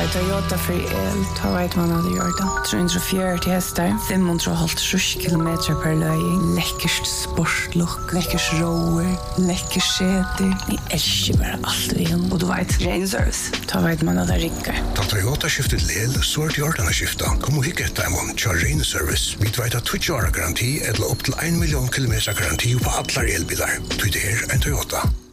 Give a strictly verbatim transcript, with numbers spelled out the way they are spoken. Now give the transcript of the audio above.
en Toyota för el, ta vet man hade gjort det. trehundrafjøruti hästar, femhundrahalvtrýss kilometer per löj. Läckert sportlook, läckert rower, läckert säte. Jag älskar bara allt vi har. Och du vet, Rain Service, ta vet man hade rickar. Ta Toyota skiftet lel, så är det gjort skifta. Kom och hicka ett demon, kör Rain Service. Vi vet att twitch-år garanti eller upp till en miljon kilometer garanti på alla elbilar. Det är en Toyota.